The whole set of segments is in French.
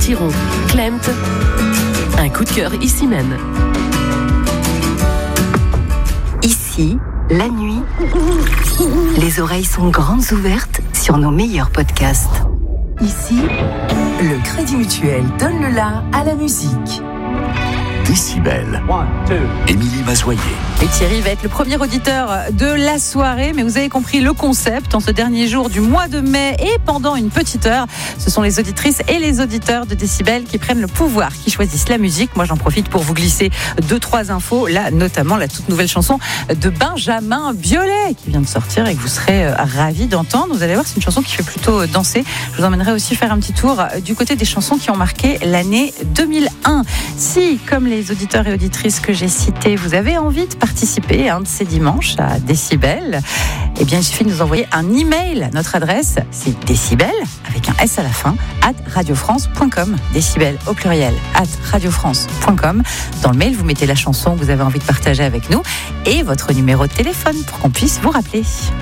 Thiron, Klemt. Un coup de cœur ici même. Ici, la nuit, les oreilles sont grandes ouvertes sur nos meilleurs podcasts. Ici, le Crédit Mutuel donne le la à la musique. Décibel. Émilie Mazoyer. Et Thierry va être le premier auditeur de la soirée, mais vous avez compris le concept. En ce dernier jour du mois de mai et pendant une petite heure, ce sont les auditrices et les auditeurs de Décibel qui prennent le pouvoir, qui choisissent la musique. Moi, j'en profite pour vous glisser 2-3 infos. Là, notamment la toute nouvelle chanson de Benjamin Biolay qui vient de sortir et que vous serez ravis d'entendre. Vous allez voir, c'est une chanson qui fait plutôt danser. Je vous emmènerai aussi faire un petit tour du côté des chansons qui ont marqué l'année 2001. Si, comme les auditeurs et auditrices que j'ai cités, vous avez envie de participer un de ces dimanches à Décibel, eh bien, il suffit de nous envoyer un email. Notre adresse, c'est décibel, avec un S à la fin, @radiofrance.com. Décibel au pluriel, @radiofrance.com. Dans le mail, vous mettez la chanson que vous avez envie de partager avec nous et votre numéro de téléphone pour qu'on puisse vous rappeler.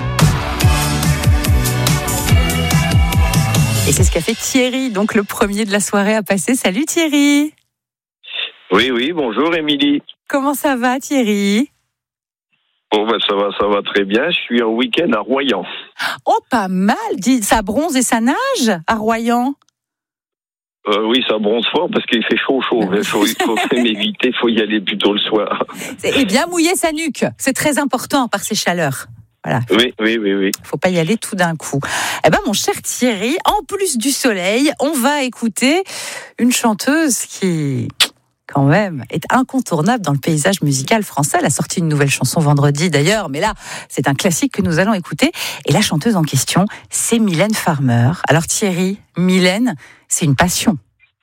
Et c'est ce qu'a fait Thierry, donc le premier de la soirée à passer. Salut Thierry. Oui, bonjour Émilie. Comment ça va Thierry ? Bon, ça va très bien. Je suis en week-end à Royan. Oh, pas mal. Ça bronze et ça nage à Royan ? Oui, ça bronze fort parce qu'il fait chaud. Il faut m'éviter, il faut y aller plutôt le soir. Et bien mouiller sa nuque, c'est très important par ces chaleurs. Voilà. Oui. Faut pas y aller tout d'un coup. Eh ben, mon cher Thierry, en plus du soleil, on va écouter une chanteuse qui, quand même, est incontournable dans le paysage musical français. Elle a sorti une nouvelle chanson vendredi d'ailleurs, mais là, c'est un classique que nous allons écouter. Et la chanteuse en question, c'est Mylène Farmer. Alors Thierry, Mylène, c'est une passion.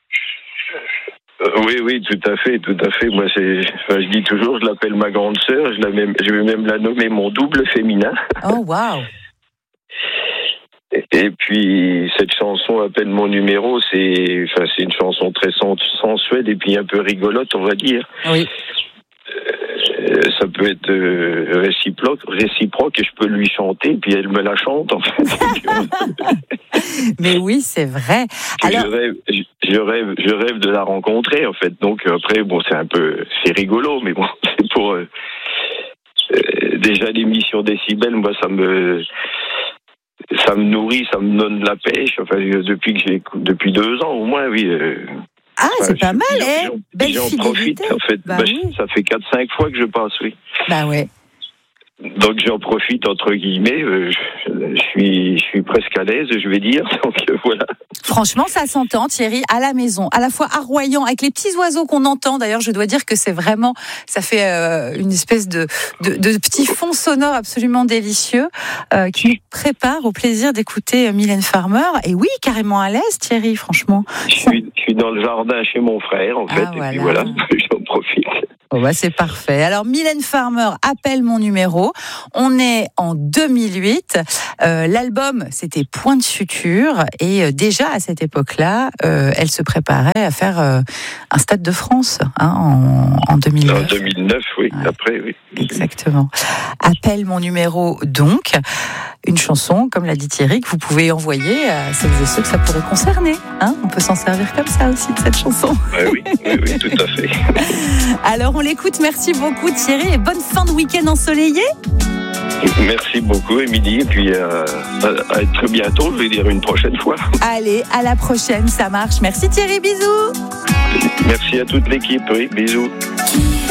Oui, tout à fait. Moi, je dis toujours, je l'appelle ma grande sœur. Je vais même la nommer mon double féminin. Oh, waouh. Et puis, cette chanson, Appelle mon numéro, c'est une chanson très sensuelle et puis un peu rigolote, on va dire. Oui. Ça peut être réciproque et je peux lui chanter, puis elle me la chante, en fait. Mais oui, c'est vrai. Alors... Je rêve de la rencontrer, en fait. Donc, après, bon, c'est rigolo, mais bon, c'est pour... déjà, l'émission Décibel, moi, ça me nourrit, ça me donne de la pêche. Enfin, depuis 2 ans au moins, oui. C'est pas mal, belle j'en fidélité. Profite, en fait. Oui. Ça fait 4-5 fois que je passe, oui. Bah ouais. Donc j'en profite entre guillemets. Je suis presque à l'aise, je vais dire. Donc voilà. Franchement, ça s'entend, Thierry, à la maison, à la fois à Royan, avec les petits oiseaux qu'on entend. D'ailleurs, je dois dire que c'est vraiment, ça fait une espèce de petit fond sonore absolument délicieux qui nous prépare au plaisir d'écouter Mylène Farmer. Et oui, carrément à l'aise, Thierry, franchement. Je suis dans le jardin chez mon frère, en fait, et puis voilà, j'en profite. Oh bah c'est parfait. Alors Mylène Farmer, Appelle mon numéro. On est en 2008. L'album, c'était Point de suture. Et déjà à cette époque-là, elle se préparait à faire un Stade de France en 2009. En 2009, oui. Ouais. Après, oui. Exactement. Appelle mon numéro, donc. Une chanson, comme l'a dit Thierry, que vous pouvez envoyer à celles et ceux que ça pourrait concerner. On peut s'en servir comme ça aussi de cette chanson. Oui, tout à fait. Alors on l'écoute, merci beaucoup Thierry et bonne fin de week-end ensoleillé. Merci beaucoup Émilie et puis à très bientôt, je vais dire une prochaine fois. Allez, à la prochaine, ça marche. Merci Thierry, bisous. Merci à toute l'équipe, oui, bisous.